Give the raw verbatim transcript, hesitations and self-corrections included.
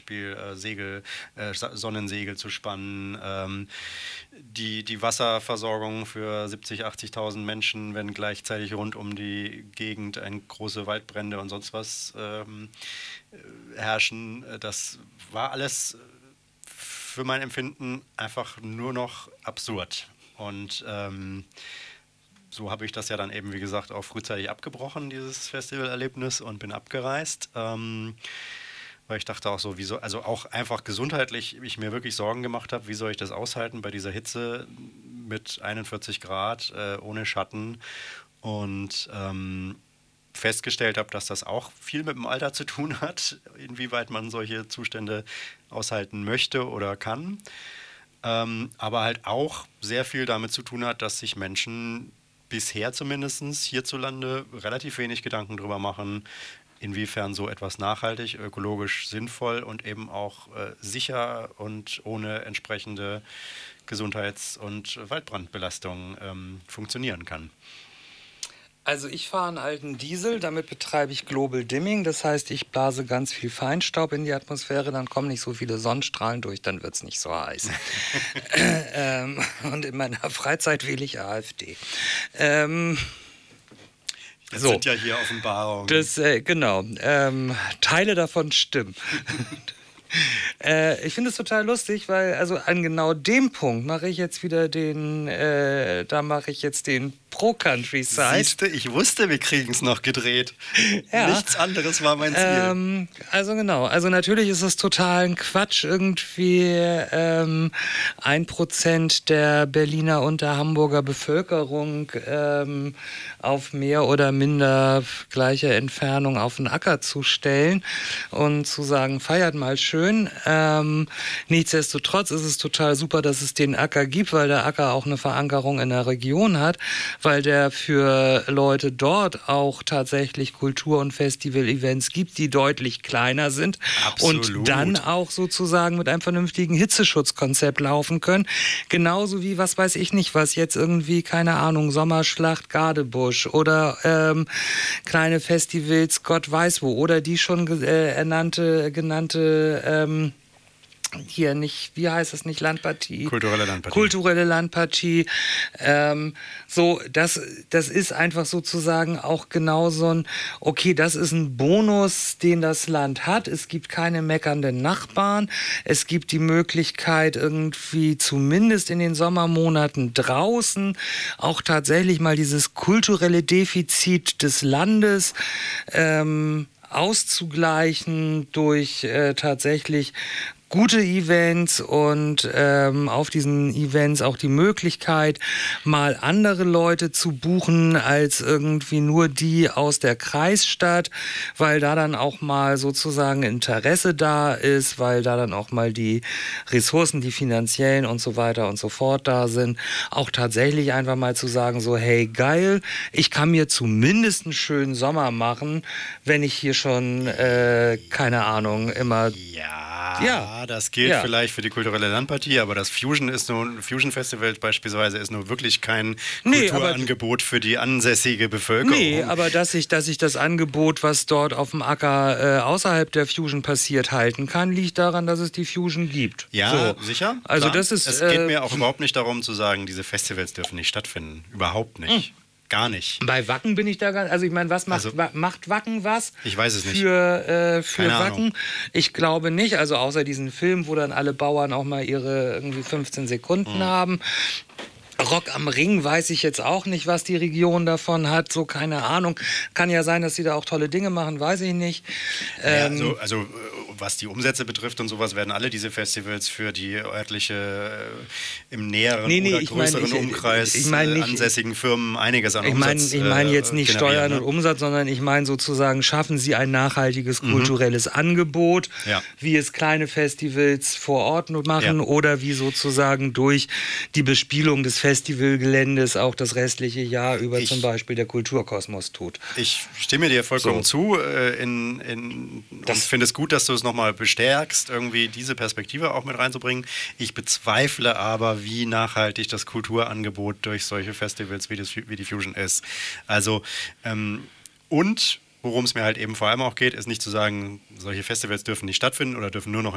Beispiel äh, Segel, äh, Sonnensegel zu spannen, ähm, die, die Wasserversorgung für siebzigtausend, achtzigtausend Menschen, wenn gleichzeitig rund um die Gegend ein große Waldbrände und sonst was ähm, herrschen. Das war alles für mein Empfinden einfach nur noch absurd. Und ähm, so habe ich das ja dann eben, wie gesagt, auch frühzeitig abgebrochen, dieses Festivalerlebnis, und bin abgereist. Ähm, weil ich dachte auch so, wieso, also auch einfach gesundheitlich, ich mir wirklich Sorgen gemacht habe, wie soll ich das aushalten bei dieser Hitze mit einundvierzig Grad, äh, ohne Schatten. Und ähm, festgestellt habe, dass das auch viel mit dem Alter zu tun hat, inwieweit man solche Zustände aushalten möchte oder kann. Ähm, aber halt auch sehr viel damit zu tun hat, dass sich Menschen bisher zumindest hierzulande relativ wenig Gedanken drüber machen, inwiefern so etwas nachhaltig, ökologisch sinnvoll und eben auch äh, sicher und ohne entsprechende Gesundheits- und Waldbrandbelastung ähm, funktionieren kann. Also ich fahre einen alten Diesel, damit betreibe ich Global Dimming. Das heißt, ich blase ganz viel Feinstaub in die Atmosphäre, dann kommen nicht so viele Sonnenstrahlen durch, dann wird es nicht so heiß. ähm, und in meiner Freizeit wähle ich AfD. Ähm, Das so. sind ja hier Offenbarungen. Das, äh, genau. Ähm, Teile davon stimmen. Äh, ich finde es total lustig, weil also an genau dem Punkt mache ich jetzt wieder den, äh, da mache ich jetzt den Pro-Countryside. Siehste, ich wusste, wir kriegen es noch gedreht. Ja. Nichts anderes war mein Ziel. Ähm, also genau, also natürlich ist es total ein Quatsch, irgendwie ähm, ein Prozent der Berliner und der Hamburger Bevölkerung ähm, auf mehr oder minder gleiche Entfernung auf den Acker zu stellen und zu sagen, feiert mal schön. Ähm, nichtsdestotrotz ist es total super, dass es den Acker gibt, weil der Acker auch eine Verankerung in der Region hat, weil der für Leute dort auch tatsächlich Kultur- und Festival-Events gibt, die deutlich kleiner sind. Absolut. Und dann auch sozusagen mit einem vernünftigen Hitzeschutzkonzept laufen können. Genauso wie, was weiß ich nicht, was jetzt irgendwie, keine Ahnung, Sommerschlacht Gadebusch oder ähm, kleine Festivals, Gott weiß wo, oder die schon äh, ernannte, genannte ähm, hier nicht, wie heißt es nicht, Landpartie? Kulturelle Landpartie. Kulturelle Landpartie. Ähm, so, das, das ist einfach sozusagen auch genau so ein, okay, das ist ein Bonus, den das Land hat. Es gibt keine meckernden Nachbarn. Es gibt die Möglichkeit, irgendwie zumindest in den Sommermonaten draußen auch tatsächlich mal dieses kulturelle Defizit des Landes ähm, auszugleichen durch äh, tatsächlich gute Events und ähm, auf diesen Events auch die Möglichkeit, mal andere Leute zu buchen als irgendwie nur die aus der Kreisstadt, weil da dann auch mal sozusagen Interesse da ist, weil da dann auch mal die Ressourcen, die finanziellen und so weiter und so fort da sind, auch tatsächlich einfach mal zu sagen, so hey, geil, ich kann mir zumindest einen schönen Sommer machen, wenn ich hier schon, äh, keine Ahnung, immer... Ja, Ja, das gilt ja. vielleicht für die kulturelle Landpartie, aber das Fusion ist nun, Fusion Festival beispielsweise ist nur wirklich kein Nee, Kulturangebot für die ansässige Bevölkerung. Nee, aber dass ich, dass ich das Angebot, was dort auf dem Acker äh, außerhalb der Fusion passiert, halten kann, liegt daran, dass es die Fusion gibt. Ja, so. sicher. Also klar. das ist. Es äh, geht mir auch überhaupt nicht darum zu sagen, diese Festivals dürfen nicht stattfinden. Überhaupt nicht. Gar nicht. Bei Wacken bin ich da ganz. Also ich meine, was macht, Also, wa macht Wacken was? Ich weiß es nicht. Für, äh, für Keine Wacken? Ahnung. Ich glaube nicht. Also außer diesen Film, wo dann alle Bauern auch mal ihre irgendwie fünfzehn Sekunden mhm. haben. Rock am Ring weiß ich jetzt auch nicht, was die Region davon hat, so keine Ahnung. Kann ja sein, dass sie da auch tolle Dinge machen, weiß ich nicht. Ja, Ähm, also, also was die Umsätze betrifft und sowas, werden alle diese Festivals für die örtliche, äh, im näheren nee, nee, oder ich größeren mein, ich, Umkreis ich mein nicht, ansässigen Firmen einiges an ich mein, Umsatz Ich meine jetzt äh, nicht Steuern und Umsatz, sondern ich meine sozusagen, schaffen sie ein nachhaltiges Mhm. kulturelles Angebot, Ja. wie es kleine Festivals vor Ort machen Ja. oder wie sozusagen durch die Bespielung des Festivalgeländes auch das restliche Jahr über Ich- zum Beispiel der Kulturkosmos tut. Ich stimme dir vollkommen So. zu äh, in, in, und Das- finde es gut, dass du es nochmal bestärkst, irgendwie diese Perspektive auch mit reinzubringen. Ich bezweifle aber, wie nachhaltig das Kulturangebot durch solche Festivals wie, das, wie die Fusion ist. Also, ähm, und worum es mir halt eben vor allem auch geht, ist nicht zu sagen, solche Festivals dürfen nicht stattfinden oder dürfen nur noch